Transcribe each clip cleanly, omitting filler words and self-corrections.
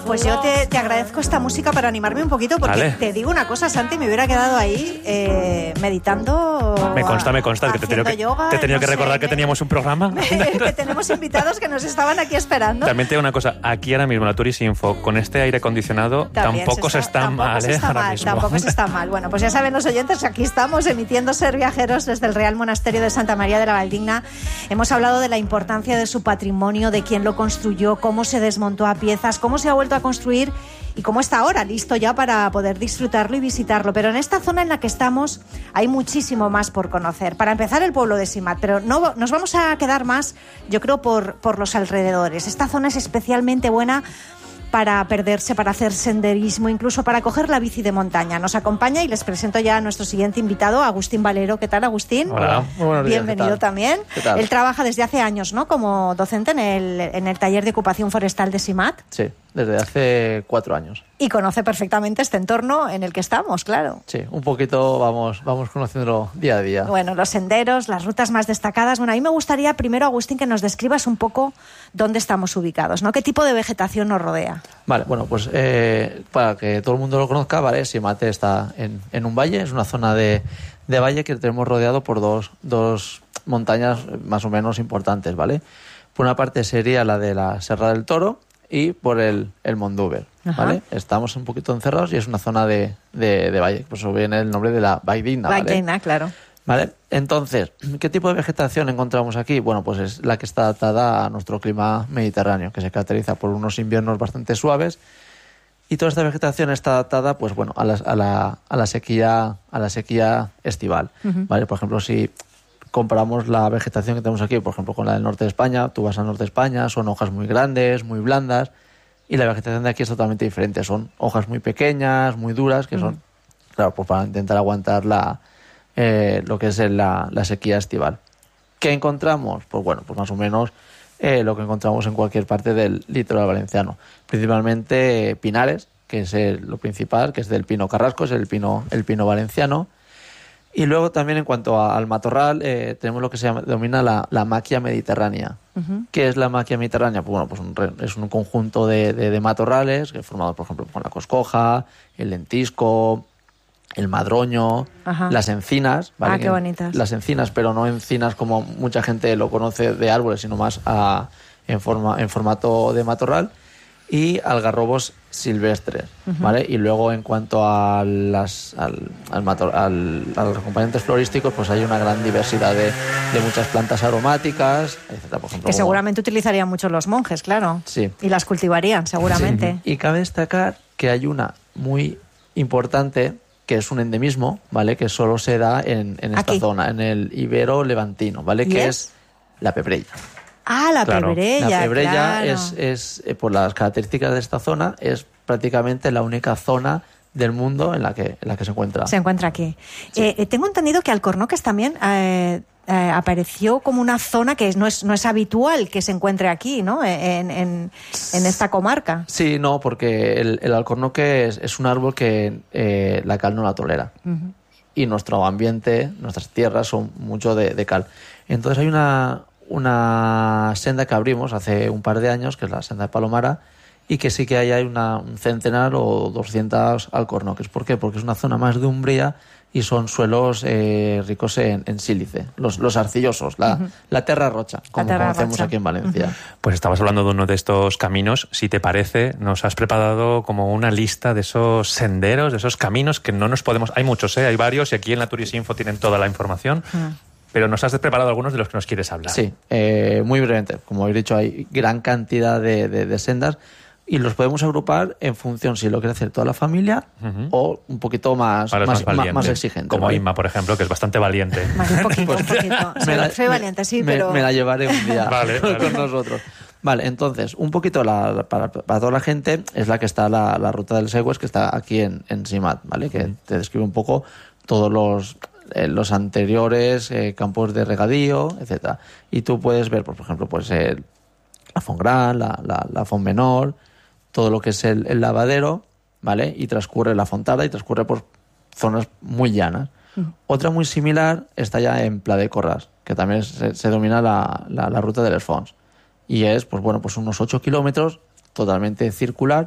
Pues yo te agradezco esta música para animarme un poquito, porque te digo una cosa, Santi, me hubiera quedado ahí meditando. Me consta, que te he tenido que recordar que teníamos un programa. Que tenemos invitados que nos estaban aquí esperando. También te digo una cosa, aquí ahora mismo la Turisinfo, con este aire acondicionado, tampoco se está mal. Tampoco se está mal. Bueno, pues ya saben los oyentes, aquí estamos emitiendo Ser Viajeros desde el Real Monasterio de Santa María de la Valdigna. Hemos hablado de la importancia de su patrimonio, de quién lo construyó, cómo se desmontó a piezas, cómo se ha vuelto a construir y cómo está ahora, listo ya para poder disfrutarlo y visitarlo. Pero en esta zona en la que estamos hay muchísimo más por conocer. Para empezar, el pueblo de Simat, pero no nos vamos a quedar más, yo creo, por los alrededores. Esta zona es especialmente buena para perderse, para hacer senderismo, incluso para coger la bici de montaña. Nos acompaña y les presento ya a nuestro siguiente invitado, Agustín Valero. ¿Qué tal, Agustín? Hola. Muy buenos días. Bienvenido también. ¿Qué tal? Él trabaja desde hace años, ¿no?, como docente en el taller de ocupación forestal de Simat. Sí, desde hace 4 años. Y conoce perfectamente este entorno en el que estamos, claro. Sí, un poquito vamos conociéndolo día a día. Bueno, los senderos, las rutas más destacadas. Bueno, a mí me gustaría primero, Agustín, que nos describas un poco dónde estamos ubicados, ¿no? ¿Qué tipo de vegetación nos rodea? Vale, bueno, pues para que todo el mundo lo conozca, ¿vale? Simat está en un valle, es una zona de valle que tenemos rodeado por dos montañas más o menos importantes, ¿vale? Por una parte sería la de la Serra del Toro y por el Mondúber, ¿vale? Estamos un poquito encerrados y es una zona de valle, por eso viene el nombre de la Valdigna, ¿vale? Valdigna, claro. Vale, entonces, ¿qué tipo de vegetación encontramos aquí? Bueno, pues es la que está adaptada a nuestro clima mediterráneo, que se caracteriza por unos inviernos bastante suaves, y toda esta vegetación está adaptada, pues bueno, a la sequía estival, ¿vale? Por ejemplo, si comparamos la vegetación que tenemos aquí, por ejemplo, con la del norte de España, tú vas al norte de España, son hojas muy grandes, muy blandas, y la vegetación de aquí es totalmente diferente, son hojas muy pequeñas, muy duras, que son, claro, pues para intentar aguantar lo que es la sequía estival. ¿Qué encontramos? Pues bueno, pues más o menos lo que encontramos en cualquier parte del litoral valenciano. Principalmente pinares, que es lo principal, que es del pino carrasco, es el pino valenciano. Y luego también en cuanto al matorral, tenemos lo que se denomina la maquia mediterránea. ¿Qué es la maquia mediterránea? Pues bueno, pues es un conjunto de matorrales, que formados, por ejemplo, con la coscoja, el lentisco, el madroño, las encinas, ¿vale? Qué bonitas. Las encinas, pero no encinas como mucha gente lo conoce de árboles, sino más en formato de matorral, y algarrobos silvestres, ¿vale? Y luego en cuanto a los acompañantes florísticos, pues hay una gran diversidad de muchas plantas aromáticas, etcétera, por ejemplo. Que seguramente utilizarían mucho los monjes, claro. Sí. Y las cultivarían, seguramente. Sí. Y cabe destacar que hay una muy importante, que es un endemismo, ¿vale? Que solo se da en esta zona, en el Ibero Levantino, ¿vale? Que es la pebrella. Ah, la pebrella. La pebrella, claro. es por las características de esta zona, es prácticamente la única zona del mundo en la que se encuentra. Se encuentra aquí. Sí. Tengo entendido que Alcornoques también apareció como una zona que no es habitual que se encuentre aquí, ¿no? En esta comarca. Sí, no, porque el alcornoque es un árbol que la cal no la tolera. Y nuestro ambiente, nuestras tierras son mucho de cal. Entonces hay una senda que abrimos hace un par de años, que es la senda de Palomara, y que sí que hay un centenar o 200 alcornoques. ¿Por qué? Porque es una zona más de umbría y son suelos ricos en sílice, los arcillosos, la terra rocha, como conocemos aquí en Valencia. Pues estabas hablando de uno de estos caminos. Si te parece, nos has preparado como una lista de esos senderos, de esos caminos que no nos podemos... Hay muchos, hay varios, y aquí en la Turisinfo tienen toda la información. Pero nos has preparado algunos de los que nos quieres hablar. Sí, muy brevemente. Como habéis dicho, hay gran cantidad de sendas y los podemos agrupar en función si lo quiere hacer toda la familia o un poquito más exigente. Como ¿vale? Inma, por ejemplo, que es bastante valiente. Un poquito. Soy valiente, sí, pero... Me la llevaré un día vale. con nosotros. Vale, entonces, un poquito para toda la gente es la que está la ruta del Segües, que está aquí en Simat, ¿vale? Que te describe un poco todos los anteriores campos de regadío, etcétera. Y tú puedes ver, por ejemplo, pues la Font Gran, la Font Menor, todo lo que es el lavadero, ¿vale? Y transcurre la Fontada y transcurre por zonas muy llanas. Otra muy similar está ya en Pla de Corràs, que también se denomina la ruta de les Fonts. Y es, pues bueno, pues unos 8 kilómetros, totalmente circular,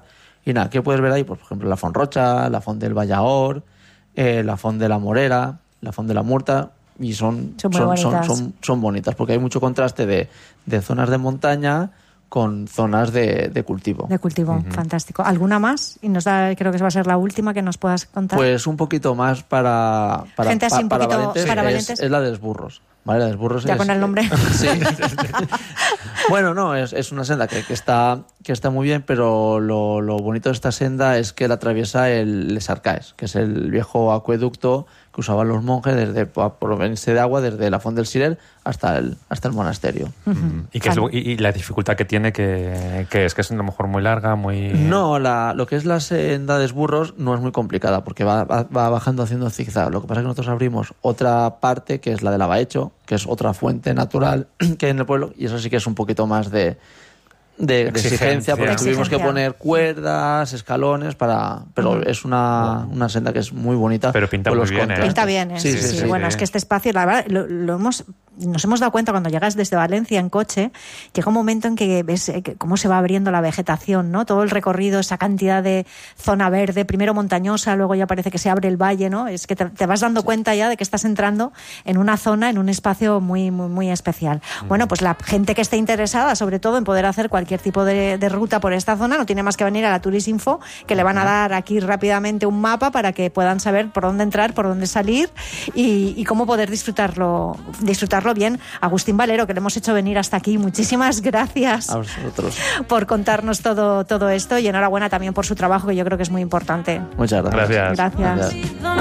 Y nada, ¿qué puedes ver ahí? Pues, por ejemplo, la Font Rocha, la Font del Vallaor, la Font de la Morera, la Font de la Murta, y son bonitas, porque hay mucho contraste de zonas de montaña con zonas de cultivo. De cultivo, fantástico. ¿Alguna más? Y creo que va a ser la última que nos puedas contar. Pues un poquito más para gente así un poquito Valientes, para Valientes. Es la de Esburros. ¿Vale? La de Esburros ya con el nombre. Sí. Bueno, no, es una senda que está muy bien, pero lo bonito de esta senda es que la atraviesa el Les Arcaes, que es el viejo acueducto que usaban los monjes para proveerse de agua desde la Font del Cirer hasta el monasterio. ¿Y la dificultad que tiene que es a lo mejor muy larga, muy...? No, lo que es la senda de Esburros no es muy complicada, porque va bajando haciendo zigzag. Lo que pasa es que nosotros abrimos otra parte, que es la del Abahecho, que es otra fuente natural que hay en el pueblo, y eso sí que es un poquito más de exigencia, porque tuvimos que poner cuerdas, escalones, pero es una senda que es muy bonita. Pero pinta muy bien, Pinta bien, ¿eh? Sí. Bueno, es que este espacio, la verdad, nos hemos dado cuenta cuando llegas desde Valencia en coche, llega un momento en que ves cómo se va abriendo la vegetación, ¿no? Todo el recorrido, esa cantidad de zona verde, primero montañosa, luego ya parece que se abre el valle, ¿no? Es que te vas dando cuenta ya de que estás entrando en una zona, en un espacio muy, muy, muy especial. Bueno, pues la gente que esté interesada, sobre todo en poder hacer cualquier tipo de ruta por esta zona, no tiene más que venir a la Turisinfo, que le van a dar aquí rápidamente un mapa para que puedan saber por dónde entrar, por dónde salir y cómo poder disfrutarlo bien. Agustín Valero, que le hemos hecho venir hasta aquí, muchísimas gracias a vosotros por contarnos todo esto, y enhorabuena también por su trabajo, que yo creo que es muy importante. Muchas gracias. Gracias.